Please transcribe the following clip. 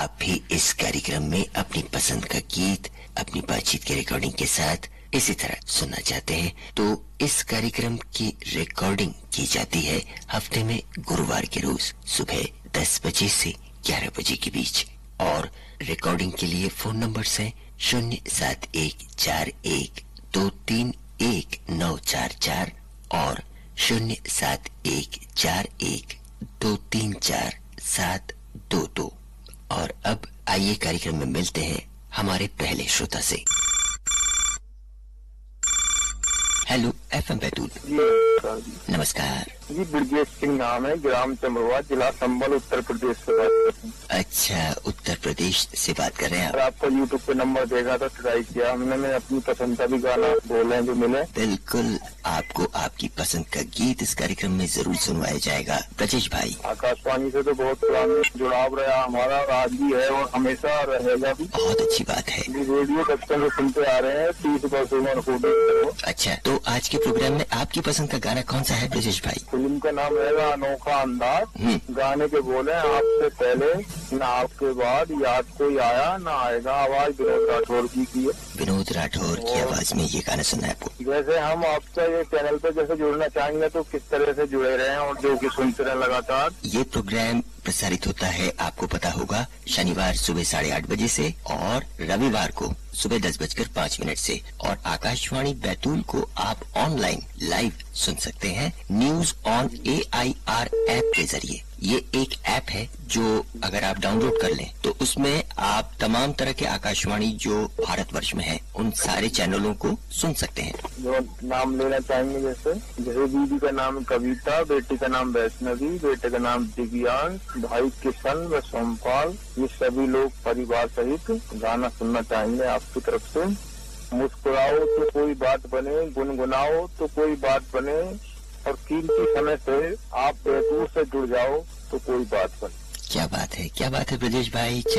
आप भी इस कार्यक्रम में अपनी पसंद का गीत अपनी बातचीत की रिकॉर्डिंग के साथ इसी तरह सुनना चाहते हैं तो इस कार्यक्रम की रिकॉर्डिंग की जाती है हफ्ते में गुरुवार के रोज सुबह 10 बजे से 11 बजे के बीच और रिकॉर्डिंग के लिए फोन नंबर है 07141231944 और 07141234722। और अब आइए कार्यक्रम में मिलते हैं हमारे पहले श्रोता से। Hello FM Betul. नमस्कार जी, ब्रजेश सिंह नाम है, ग्राम चमरवा, जिला संबल, उत्तर प्रदेश से बात कर रहे हैं। अच्छा, उत्तर प्रदेश से बात कर रहे हैं आप। आपका यूट्यूब पे नंबर देखा था, ट्राई किया हमने, मैं अपनी पसंद का भी गाना बोले जो मिले। बिल्कुल, आपको आपकी पसंद का गीत इस कार्यक्रम में जरूर सुनवाया जाएगा। ब्रजेश भाई, आकाशवाणी से तो बहुत पुराना जुड़ाव रहा हमारा, आज भी है और हमेशा रहेगा भी। बहुत अच्छी बात है। रेडियो बचपन से सुनते आ रहे हैं, 30 वर्ष उम्र हो गई। अच्छा, तो आज के प्रोग्राम में आपकी पसंद का गाना कौन सा है ब्रजेश भाई? फिल्म का नाम रहेगा अनोखा अंदाज। गाने के बोले, आपसे पहले न आपके बाद याद कोई आया न आएगा, आवाज विनोद राठौर जी की है। विनोद राठौर की आवाज में ये गाना सुना है आपको। जैसे हम आपसे ये चैनल पे जैसे जुड़ना चाहेंगे तो किस तरह से जुड़े रहे और जो कि सुनते रहे लगातार। ये प्रोग्राम प्रसारित होता है, आपको पता होगा, शनिवार सुबह 8:30 बजे से और रविवार को सुबह 10:05 से। और आकाशवाणी बैतूल को आप ऑनलाइन लाइव सुन सकते हैं न्यूज ऑन AIR ऐप के जरिए। ये एक ऐप है जो अगर आप डाउनलोड कर लें तो उसमें आप तमाम तरह के आकाशवाणी जो भारतवर्ष में है उन सारे चैनलों को सुन सकते हैं। जो नाम लेना चाहेंगे, जैसे दीदी का नाम कविता, बेटी का नाम वैष्णवी, बेटे का नाम दिव्यांश, भाई किशन व सोमपाल, ये सभी लोग परिवार सहित गाना सुनना चाहेंगे आपकी तरफ से। मुस्कुराओ तो कोई बात बने, गुनगुनाओ तो कोई बात बने, और कीमती समय से आप बैतूल से जुड़ जाओ तो कोई बात बने। क्या बात है, क्या बात है ब्रजेश भाई।